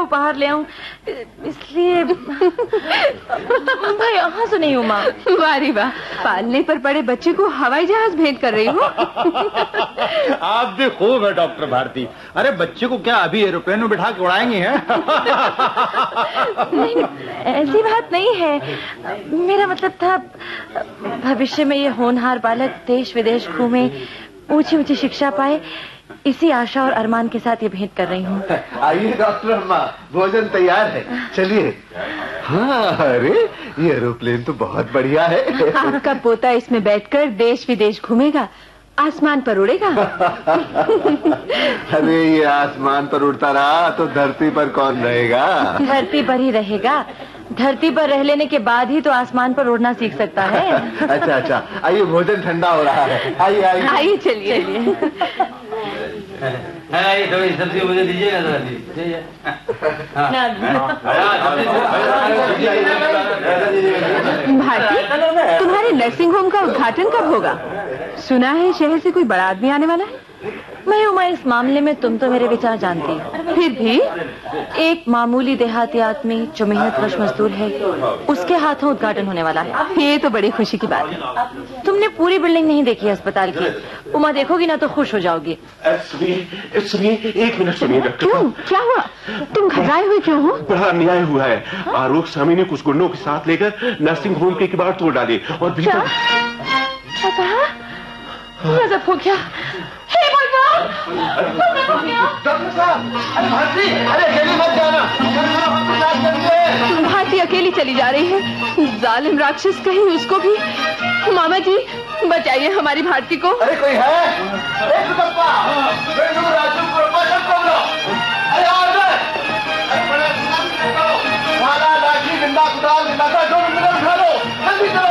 उपहार ले आऊं, इसलिए। भाई यहाँ से नहीं हूँ माँ। वारी वाह, पालने पर पड़े बच्चे को हवाई जहाज भेंट कर रही हो। आप भी खूब है डॉक्टर भारती। अरे बच्चे को क्या अभी एरोप्लेन में बिठा के उड़ाएंगे हैं? नहीं, ऐसी बात नहीं है। मेरा मतलब था भविष्य में ये होनहार बालक देश विदेश घूमे, ऊंची ऊंची शिक्षा पाए, इसी आशा और अरमान के साथ ये भेंट कर रही हूँ। आइए डॉक्टर अम्मा, भोजन तैयार है, चलिए। हाँ, अरे ये एरोप्लेन तो बहुत बढ़िया है। आपका पोता इसमें बैठकर देश विदेश घूमेगा, आसमान पर उड़ेगा। अरे ये आसमान पर उड़ता रहा तो धरती पर कौन रहेगा? धरती पर ही रहेगा। धरती पर रह लेने के बाद ही तो आसमान पर उड़ना सीख सकता है। अच्छा अच्छा, आइए भोजन ठंडा हो रहा है, आइए आइए आइए चलिए। ये थोड़ी सब्जी मुझे दीजिएगा जरा जी। भारती, तुम्हारे नर्सिंग होम का उद्घाटन कब होगा? सुना है शहर से कोई बड़ा आदमी आने वाला है। मैं उमा, इस मामले में तुम तो मेरे विचार जानती हो। फिर भी एक मामूली देहाती आदमी जो मेहनतकश मजदूर है, उसके हाथों उद्घाटन होने वाला है। ये तो बड़ी खुशी की बात है। तुमने पूरी बिल्डिंग नहीं देखी है अस्पताल की। उमा देखोगी ना तो खुश हो जाओगी। सुनिए, एक मिनट सुनिए डॉक्टर। क्यों, क्या हुआ? तुम घबराए हुए क्यों हो? बड़ा अन्याय हुआ है। आरोप स्वामी ने कुछ गुंडों के साथ लेकर नर्सिंग होम के किवाड़ तोड़ डाले और भीतर। गजब हो गया। हे भगवान, डॉक्टर साहब, अरे भारती, अरे अकेली मत जाना। भारती अकेली चली जा रही है। जालिम राक्षस कहीं उसको भी। मामा जी बचाइए हमारी भारती को। अरे कोई है? एक कप्पा, राजू को सब कर लो। अरे भाला, लाठी, डंडा, कुदाल, डंडा, जो मिले उठा लो, जल्दी करो।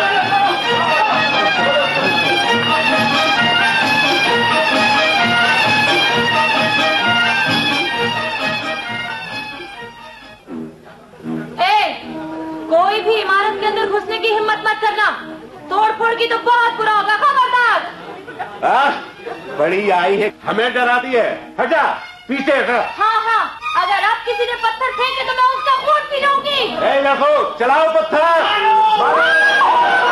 कोई भी इमारत के अंदर घुसने की हिम्मत मत करना। तोड़फोड़ की तो बहुत बुरा होगा, खबरदार। बड़ी आई है, हमें डराती है। हटा, पीछे हटा। हाँ हाँ, अगर अब किसी ने पत्थर फेंके तो मैं उसका खून पी लूंगी। लखो, चलाओ पत्थर।